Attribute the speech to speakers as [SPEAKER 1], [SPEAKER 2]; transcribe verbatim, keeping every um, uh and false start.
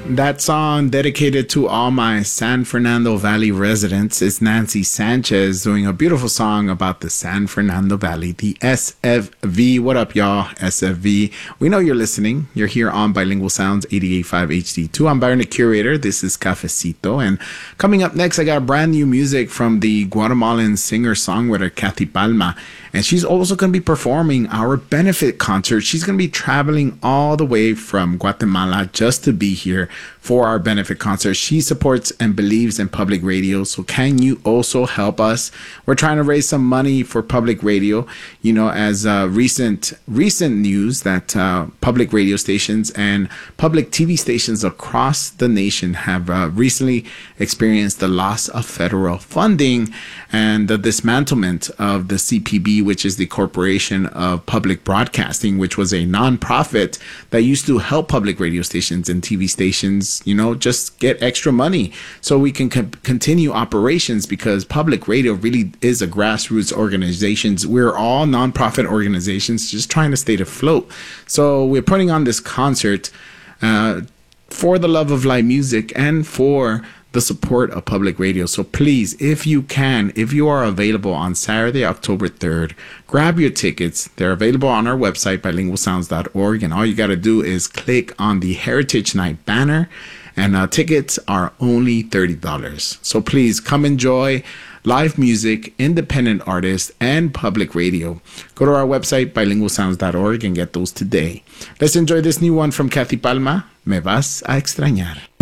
[SPEAKER 1] That song, dedicated to all my San Fernando Valley residents, is Nancy Sanchez doing a beautiful song about the San Fernando Valley, the S F V. What up, y'all? S F V. We know you're listening. You're here on Bilingual Sounds eighty-eight point five H D two. I'm Byron, the curator. This is Cafecito. And coming up next, I got brand new music from the Guatemalan singer-songwriter Kathy Palma. And she's also going to be performing our benefit concert. She's going to be traveling all the way from Guatemala just to be here for our benefit concert. She supports and believes in public radio. So can you also help us? We're trying to raise some money for public radio. You know, as uh, recent recent news that uh, public radio stations and public T V stations across the nation have uh, recently experienced the loss of federal funding and the dismantlement of the C P B, which is the Corporation of Public Broadcasting, which was a nonprofit that used to help public radio stations and T V stations, you know, just get extra money so we can co- continue operations, because public radio really is a grassroots organization. We're all nonprofit organizations just trying to stay afloat. So we're putting on this concert uh, for the love of live music and for the support of public radio. So please, if you can, if you are available on Saturday, October third, grab your tickets. They're available on our website, bilingual sounds dot org. And all you got to do is click on the Heritage Night banner, and uh, tickets are only thirty dollars. So please come enjoy live music, independent artists, and public radio. Go to our website, bilingual sounds dot org, and get those today. Let's enjoy this new one from Kathy Palma, Me Vas a Extrañar.